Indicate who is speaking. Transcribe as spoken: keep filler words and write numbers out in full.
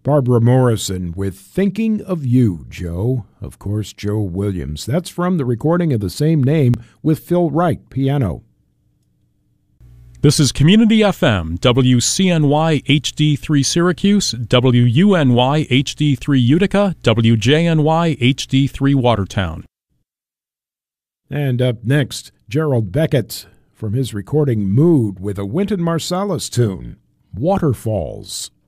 Speaker 1: Barbara Morrison with Thinking of You, Joe. Of course, Joe Williams. That's from the recording of the same name with Phil Wright, piano.
Speaker 2: This is Community F M, W C N Y H D three Syracuse, W U N Y H D three Utica, W J N Y H D three Watertown.
Speaker 1: And up next, Gerald Beckett from his recording Mood with a Wynton Marsalis tune, Waterfalls.